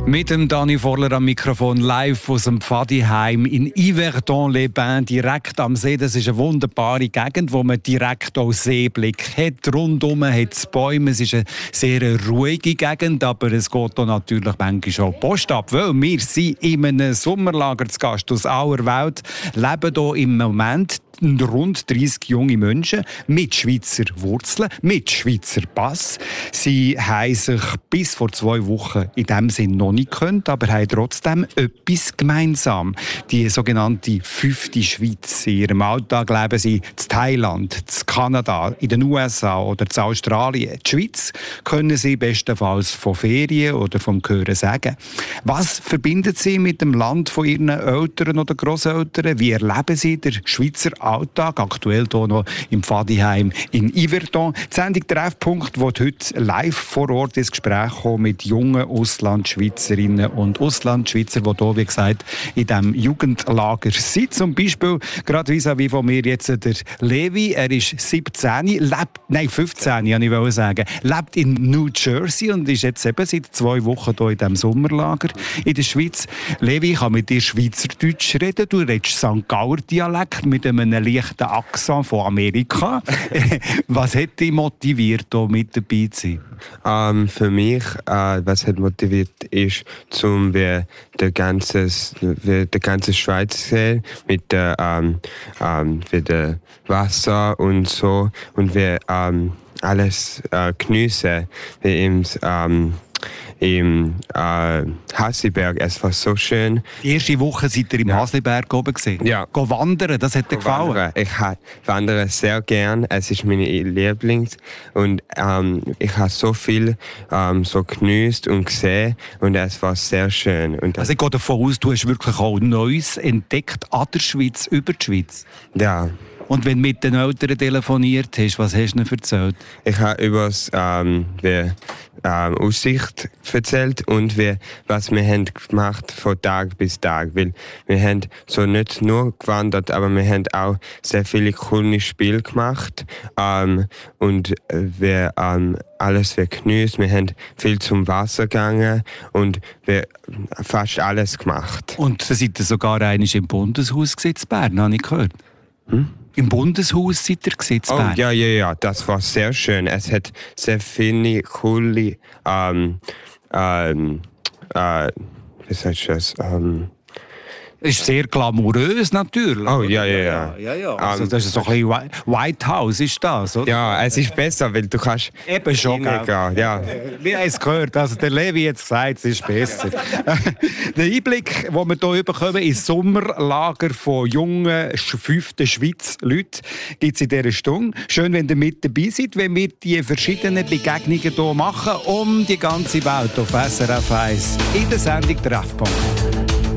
Mit dem Dani Vorler am Mikrofon, live aus dem Pfadiheim in Yverdon-les-Bains, direkt am See. Das ist eine wunderbare Gegend, wo man direkt auch Seeblick hat. Rundum hat es Bäume. Es ist eine sehr ruhige Gegend, aber es geht hier natürlich manchmal auch Post ab, weil wir sind in einem Sommerlager zu Gast aus aller Welt, leben hier im Moment rund 30 junge Menschen mit Schweizer Wurzeln, mit Schweizer Pass. Sie haben sich bis vor 2 Wochen in diesem Sinn noch nicht gekannt, aber haben trotzdem etwas gemeinsam. Die sogenannte 5. Schweiz. In ihrem Alltag leben sie in Thailand, in Kanada, in den USA oder in Australien. Die Schweiz können sie bestenfalls von Ferien oder vom Hören sagen. Was verbindet sie mit dem Land von ihren Eltern oder Grosseltern? Wie erleben sie den Schweizer Alltag, aktuell hier noch im Pfadiheim in Yverdon. Die Sendung «Treffpunkt» wird heute live vor Ort ins Gespräch kommen mit jungen Auslandschweizerinnen und Auslandschweizer, die hier, wie gesagt, in diesem Jugendlager sind. Zum Beispiel gerade vis-à-vis von mir jetzt der Levi. Er ist 15, 15, ich wollte sagen, lebt in New Jersey und ist jetzt eben seit 2 Wochen hier in diesem Sommerlager in der Schweiz. Levi, ich kann mit dir Schweizerdeutsch reden. Du redest St. Gauer Dialekt mit einem leichten Akzent von Amerika. Was hat dich motiviert, hier mit dabei zu sein? Für mich, was hat motiviert, ist, die ganze Schweiz zu sehen, mit der Wasser und so, und wir alles geniessen, wie im Hasliberg. Es war so schön. Die erste Woche seid ihr im Hasliberg oben gesehen? Ja. Go wandern, das hat dir gefallen? Ich wandere sehr gern. Es ist meine Lieblings. Und ich habe so viel so genießt und gesehen. Und es war sehr schön. Und also ich gehe davon aus, du hast wirklich auch Neues entdeckt an der Schweiz, über die Schweiz. Ja. Und wenn du mit den Eltern telefoniert hast, was hast du ihnen erzählt? Ich habe über die Aussicht erzählt und was wir haben gemacht von Tag bis Tag. Weil wir haben so nicht nur gewandert, aber wir haben auch sehr viele coole Spiele gemacht. Und wir alles genießt. Wir haben viel zum Wasser gegangen und wir fast alles gemacht. Und da seid ihr sogar einmal im Bundeshaus in Bern, habe ich gehört. Im Bundeshaus seid ihr in Bern? Oh, ja, das war sehr schön. Es hat sehr viele coole, wie sagst du das? Es ist sehr glamourös natürlich. Oh, ja. Also das ist so ein bisschen White House, ist das, oder? Ja, es ist besser, weil du kannst eben schon gehen. Ja. Wir haben es gehört, also der Levi hat es gesagt, es ist besser. Der Einblick, den wir hier bekommen, ins Sommerlager von jungen 5. Schweiz-Leuten, gibt es in dieser Stunde. Schön, wenn ihr mit dabei seid, wenn wir die verschiedenen Begegnungen hier machen, um die ganze Welt auf SRF 1 in der Sendung «Treffpunkt».